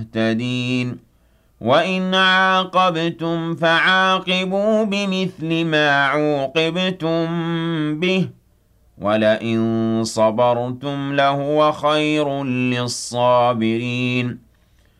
مهتدين وإن عاقبتم فعاقبوا بمثل ما عوقبتم به ولئن صبرتم لهو خير للصابرين